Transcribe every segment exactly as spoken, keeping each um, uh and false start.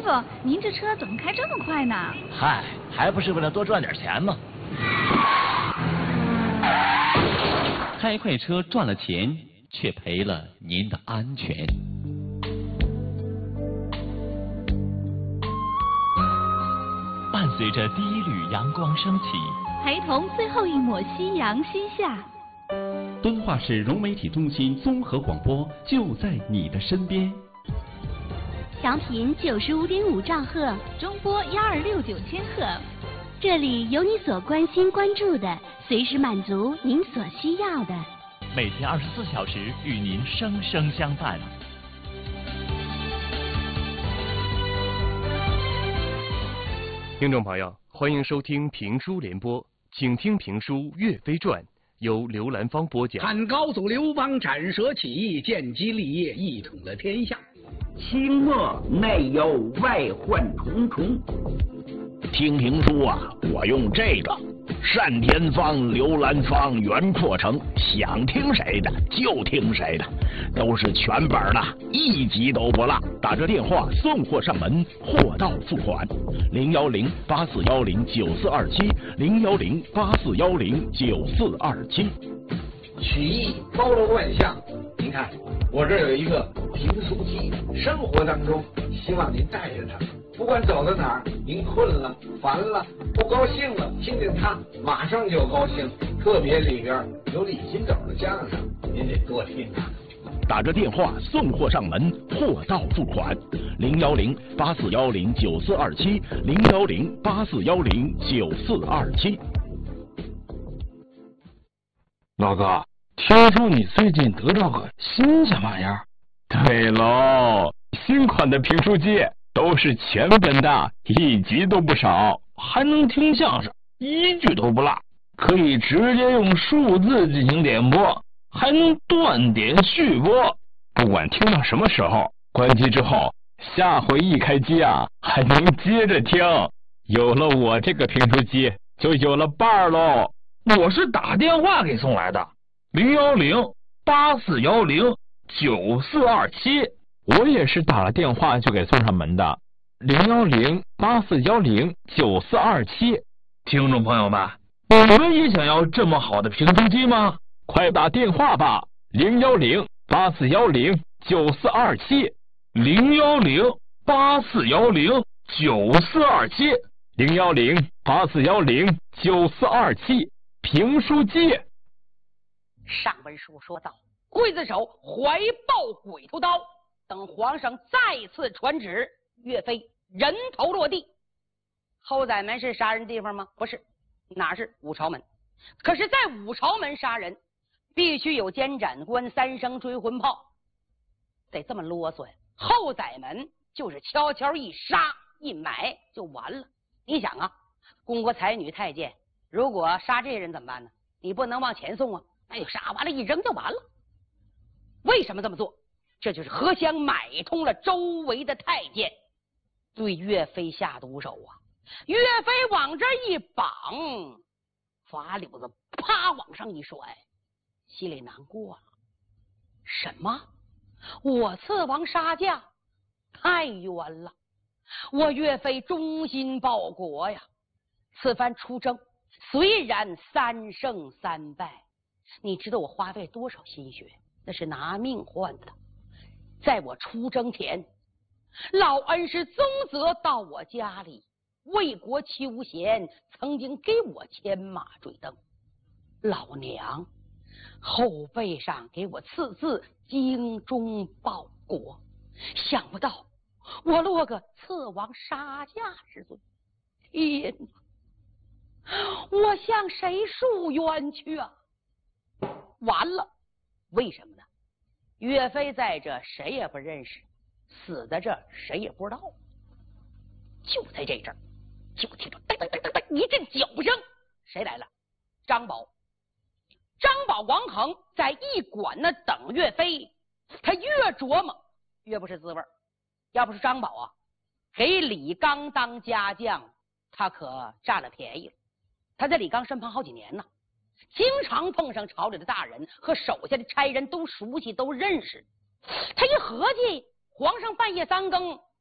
傅，您这车怎么开这么快呢？ 嗨，还不是为了多赚点钱吗？ 开快车赚了钱，却赔了您的安全。伴随着第一缕阳光升起， 陪同最后一抹夕阳西下。 敦化市融媒体中心综合广播就在你的身边。 调频九十五点五兆赫， 中波幺二六九千赫。 这里有你所关心关注的，随时满足您所需要的。 每天二十四小时与您生生相伴。 听众朋友，欢迎收听评书联播，请听评书《岳飞传》，由刘兰芳播讲。 汉高祖刘邦斩蛇起义，建基立业，一统了天下。 清末内忧外患重重。 听评书啊，我用这个单田芳、刘兰芳、袁阔成，想听谁的就听谁的，都是全本的，一集都不落。打这电话送货上门，货到付款。零幺零八四幺零九四二七，零幺零八四幺零九四二七。 曲艺包罗万象，您看我这有一个评书机，生活当中希望您带着它，不管走到哪儿，您困了、烦了、不高兴了，听听它，马上就高兴。特别里边有李金斗的相声，您得多听啊。 打着电话送货上门，货到付款。零幺零八四幺零九四二七，零幺零八四幺零九四二七。 老哥，听说你最近得到个新鲜玩意儿？ 对喽，新款的评书机都是全本的，一集都不少， 还能听相声，一句都不落，可以直接用数字进行点播，还能断点续播， 不管听到什么时候，关机之后，下回一开机啊，还能接着听。有了我这个评书机，就有了伴儿喽。 我是打电话给送来的，零幺零八四幺零九四二七。 我也是打了电话就给送上门的，零幺零八四幺零九四二七。 听众朋友们，你们也想要这么好的评书机吗？ 快打电话吧，零幺零八四幺零九四二七， 零幺零八四幺零九四二七， 零幺零八四幺零九四二七。评书机。 上文书说到，刽子手怀抱鬼头刀，等皇上再次传旨，岳飞人头落地。后宰门是杀人地方吗？不是，哪是武朝门？可是在武朝门杀人，必须有监斩官三声追魂炮，得这么啰嗦呀。后宰门就是悄悄一杀一买就完了。你想啊，公国才女太监，如果杀这人怎么办呢？你不能往前送啊，哎，杀完了一扔就完了。为什么这么做？这就是何香买通了周围的太监，对岳飞下毒手啊。岳飞往这一绑，法柳子啪往上一甩，心里难过了。什么？我刺王杀驾，太冤了！我岳飞忠心报国呀，此番出征虽然三胜三败，你知道我花费多少心血，那是拿命换的。在我出征前，老恩师宗泽到我家里为国求贤，曾经给我牵马追灯。老娘后背上给我刺字精忠报国，想不到我落个刺王杀驾之罪。天哪，我向谁诉冤去啊？完了，为什么呢？岳飞在这谁也不认识，死在这谁也不知道。就在这阵儿，就听着噔噔噔噔噔一阵脚步声，谁来了？张宝。张宝、王恒在驿馆那等岳飞，他越琢磨越不是滋味。要不是张宝啊给李刚当家将，他可占了便宜了。他在李刚身旁好几年呢，经常碰上朝里的大人和手下的差人，都熟悉都认识。他一合计，皇上半夜三更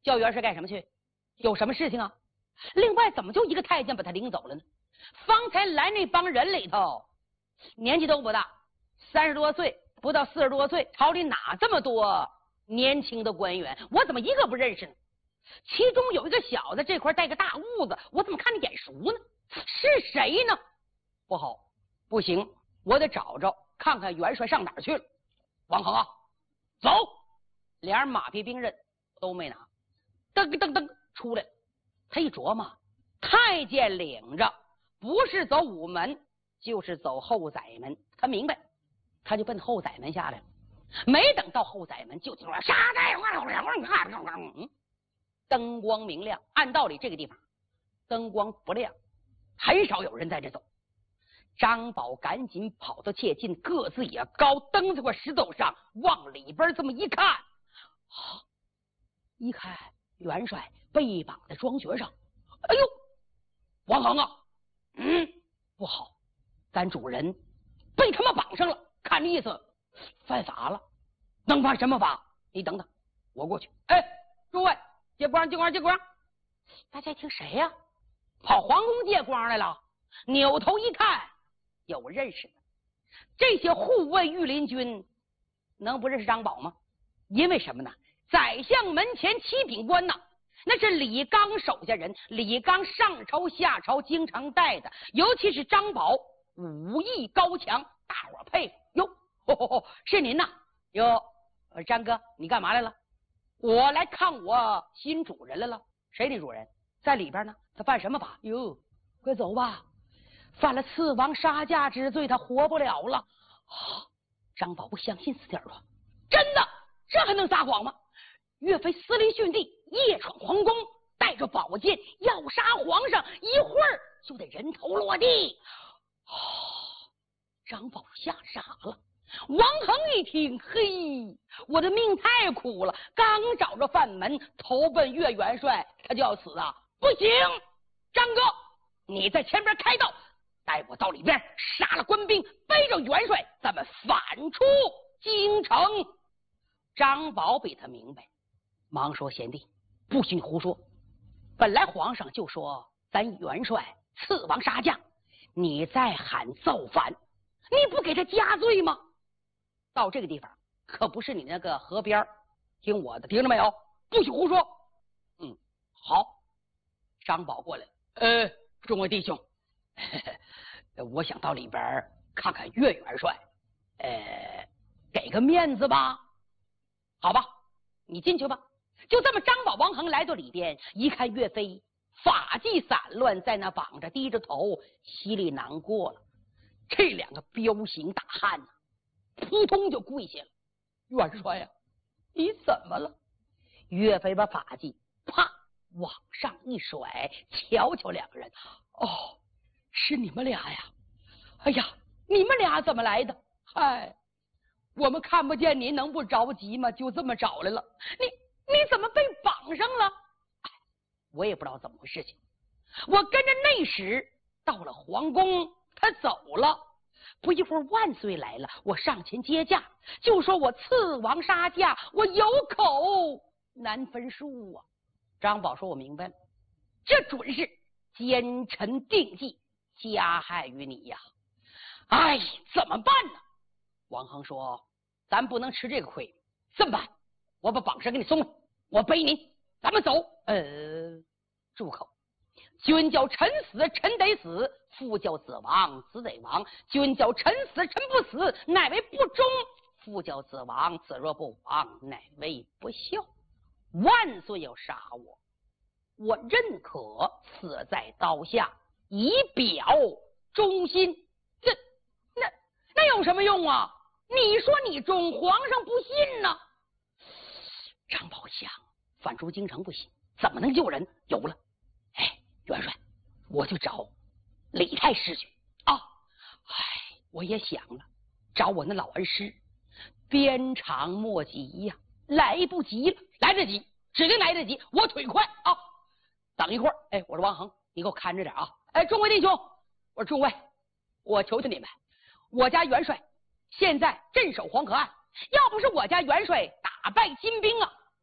叫元帅干什么去？有什么事情啊？另外，怎么就一个太监把他领走了呢？方才来那帮人里头，年纪都不大，三十多岁，不到四十多岁，朝里哪这么多年轻的官员？我怎么一个不认识呢？其中有一个小子，这块戴个大痦子，我怎么看着眼熟呢？是谁呢？不好，不行，我得找着看看元帅上哪儿去了。王恒啊，走！连人马匹兵刃都没拿，噔噔噔出来了。他一琢磨，太监领着不是走午门就是走后宰门，他明白，他就奔后宰门下来了。没等到后宰门，就听说杀在嗯，灯光明亮。按道理这个地方灯光不亮，很少有人在这走。张宝赶紧跑到切近，个子也高，蹬在块石头上，往里边这么一看，啊，一看元帅被绑在庄学上。哎呦，王恒啊，嗯，不好，咱主人被他们绑上了，看这意思犯法了。能犯什么法？你等等，我过去。哎，诸位，借光借光借光！大家一听谁呀、啊？跑皇宫借光来了。扭头一看，有认识的。这些护卫御林军能不认识张宝吗？因为什么呢？宰相门前七品官呐，那是李纲手下人，李纲上朝下朝经常带的，尤其是张宝武艺高强，大伙佩服哟。吼吼吼，是您呐？哟，张哥，你干嘛来了？我来看我新主人来了。谁的主人？在里边呢。他犯什么法？哟，快走吧！犯了刺王杀驾之罪，他活不了了。啊！张宝不相信死点吧？真的？这还能撒谎吗？岳飞私离训地，夜闯皇宫，带着宝剑要杀皇上，一会儿就得人头落地。啊！张宝吓傻了。王恒一听，嘿，我的命太苦了，刚找着饭门，投奔岳元帅，他就要死啊！不行，张哥，你在前边开道，带我到里边杀了官兵，背着元帅，咱们反出京城。张宝比他明白，忙说：“贤弟，不许你胡说！本来皇上就说咱元帅刺王杀将，你再喊造反，你不给他加罪吗？到这个地方可不是你那个河边，听我的，听着没有？不许胡说！嗯，好。”张宝过来了，呃，众位弟兄，呵呵，我想到里边看看岳元帅，呃，给个面子吧。好吧，你进去吧。就这么，张宝、王恒来到里边，一看岳飞发髻散乱，在那绑着，低着头，心里难过了。这两个彪形大汉呢、啊，扑通就跪下了。元帅呀、啊，你怎么了？岳飞把发髻啪往上一甩，瞧瞧两个人，哦，是你们俩呀！哎呀，你们俩怎么来的？嗨，我们看不见您，能不着急吗？就这么找来了。你你怎么被绑上了？哎，我也不知道怎么回事情。我跟着内史到了皇宫，他走了。不一会儿，万岁来了，我上前接驾，就说我刺王杀驾，我有口难分数啊。张宝说：“我明白了，这准是奸臣定计，加害于你呀！哎，怎么办呢？”王恒说：“咱不能吃这个亏，这么办？我把绑绳给你松了，我背您，咱们走。”呃，住口！君叫臣死，臣得死；父叫子亡，子得亡。君叫臣死，臣不死，乃为不忠；父叫子亡，子若不亡，乃为不孝。万岁要杀我，我认可死在刀下，以表忠心。这那那有什么用啊？你说你忠，皇上不信呢。张宝想，反出京城不行，怎么能救人？有了，哎，元帅，我就找李太师去啊。哎，我也想了，找我那老恩师，鞭长莫及呀、啊。来不及了，来得及，指定来得及。我腿快啊！等一会儿，哎，我说王恒，你给我看着点啊！哎，众位弟兄，我说众位，我求求你们，我家元帅现在镇守黄河岸，要不是我家元帅打败金兵啊，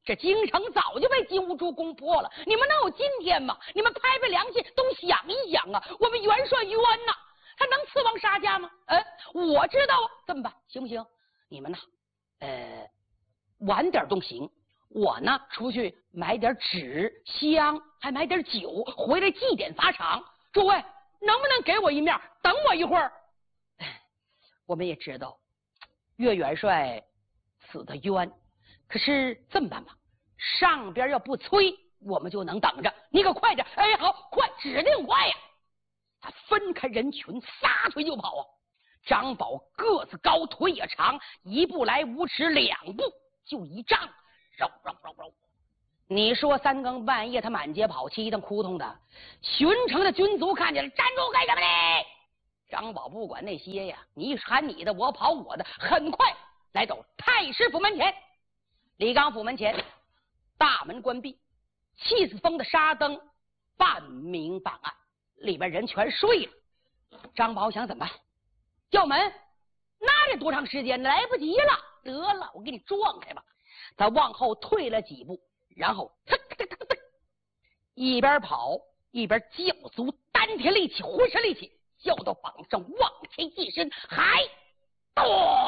这京城早就被金兀术攻破了，你们能有今天吗？你们拍拍良心都想一想啊，我们元帅冤呐，他能刺王杀家吗？嗯，我知道啊，这么办行不行？你们呐，呃，晚点动刑，我呢出去买点纸香，还买点酒，回来祭奠法场。诸位能不能给我一面？等我一会儿。我们也知道岳元帅死的冤，可是这么办吧，上边要不催，我们就能等着。你可快点！哎，好，快，指定快呀！他分开人群，撒腿就跑啊！张宝个子高，腿也长，一步来无耻，两步就一丈，绕绕绕绕。你说三更半夜他满街跑，七腾扑通的，巡城的军卒看见了，站住，干什么呢？张宝不管那些呀，你喊你的，我跑我的，很快来到太师府门前。李刚府门前，大门关闭，气死风的沙灯半明半暗，里边人全睡了。张宝想怎么办？叫门，那得多长时间？来不及了，得了，我给你撞开吧。他往后退了几步，然后腾腾腾腾，一边跑一边叫足丹田力气，浑身力气，叫到膀上，往前一伸，还咚，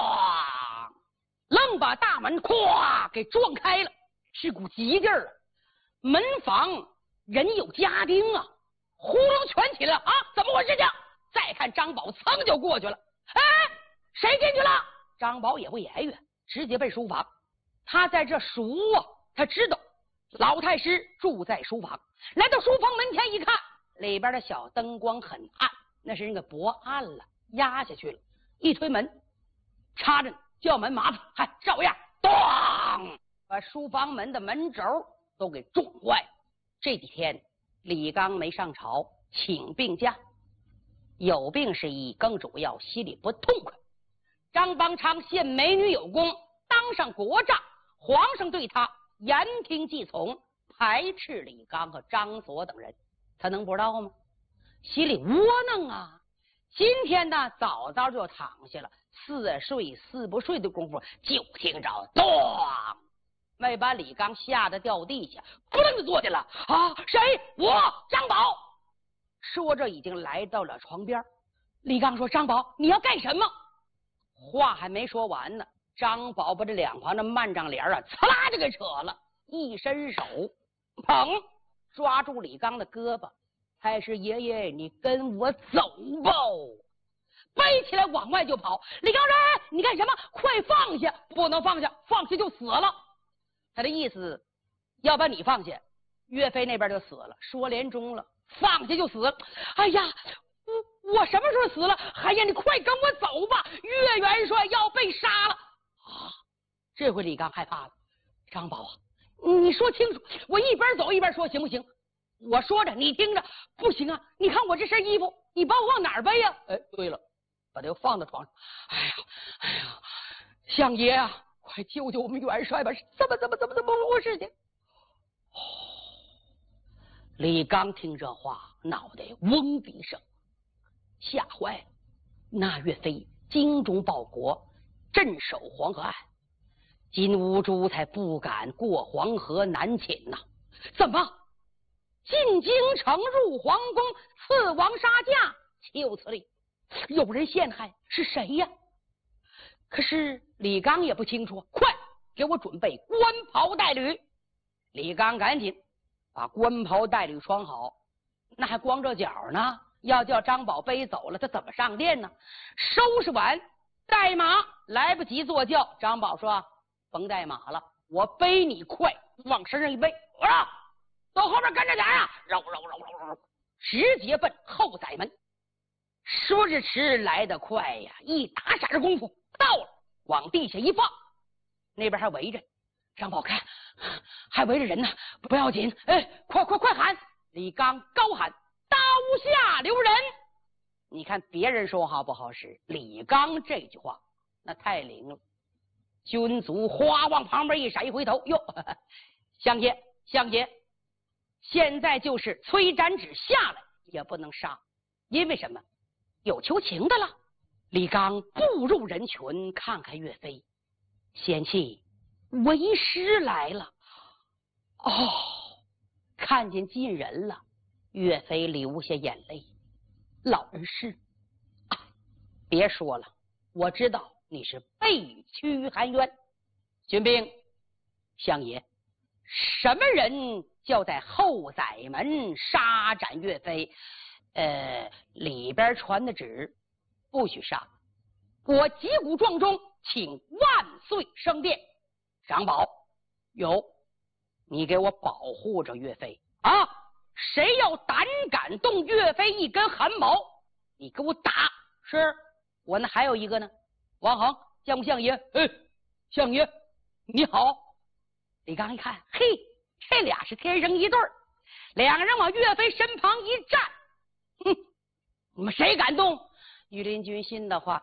愣把大门咵给撞开了，是股急劲儿啊！门房人有家丁啊，呼噜全起来啊！怎么回事情？再看张宝噌就过去了。哎，谁进去了？张宝也不言语，直接奔书房。他在这熟啊，他知道老太师住在书房。来到书房门前一看，里边的小灯光很暗，那是那个薄暗了，压下去了。一推门，插着叫门麻烦，嗨，照样咣，把书房门的门轴都给撞坏。这几天李刚没上朝，请病假。有病是一，更主要心里不痛快。张邦昌献美女有功，当上国丈，皇上对他言听计从，排斥李刚和张佐等人，他能不知道吗？心里窝囊啊！今天呢，早早就躺下了，似睡似不睡的功夫，就听着咚，没把李刚吓得掉地下，扑棱就坐下了。啊，谁？我张宝。说着已经来到了床边。李刚说：“张宝，你要干什么？”话还没说完呢，张宝把这两旁的幔帐帘啊，呲啦就给扯了，一伸手，砰，抓住李刚的胳膊。太师爷爷，你跟我走吧！背起来往外就跑。李刚说：“你干什么？快放下！不能放下，放下就死了。”他的意思，要把你放下，岳飞那边就死了，说连中了。放下就死。哎呀，我我什么时候死了？哎呀，你快跟我走吧！岳元帅要被杀了啊！这回李刚害怕了。张宝啊，你说清楚，我一边走一边说，行不行？我说着，你听着。不行啊！你看我这身衣服，你把我往哪儿背呀？哎，对了，把他又放到床上。哎呀，哎呀，相爷啊，快救救我们元帅吧！怎么怎么怎么怎么回事情？哦。李刚听这话，脑袋嗡的一声，吓坏了。那岳飞精忠报国，镇守黄河岸，金兀术才不敢过黄河南侵呐。怎么进京城入皇宫，刺王杀驾，岂有此理！有人陷害，是谁呀？可是李刚也不清楚。快给我准备官袍带履。李刚赶紧把官袍带履穿好，那还光着脚呢，要叫张宝背走了，他怎么上殿呢？收拾完带马，来不及坐轿。张宝说：“甭带马了，我背你快，往身上一背。”我说：“到后边跟着点啊！”绕绕绕绕绕，直接奔后宰门。说时迟，来得快呀！一打闪的功夫到了，往地下一放，那边还围着。张宝看还围着人呢，不要紧，哎，快快快喊！李刚高喊：“刀下留人！”你看别人说话不好使，李刚这句话那太灵了。军卒花往旁边一闪，一回头，哟，相爷相爷，现在就是崔展指下来也不能杀，因为什么？有求情的了。李刚步入人群，看看岳飞，贤妻为师来了。 哦，看见金人了，岳飞流下眼泪。老人是，啊，别说了，我知道你是背屈含冤。军兵，相爷，什么人叫在后宰门杀斩岳飞？呃，里边传的旨，不许杀。我击鼓撞钟，请万岁升殿。长保，有，你给我保护着岳飞啊！谁要胆敢动岳飞一根汗毛，你给我打！是我那还有一个呢，王恒，相不相爷？哎，相爷你好。李刚一看，嘿，这俩是天生一对儿，两个人往岳飞身旁一站，哼，你们谁敢动？御林军心的话，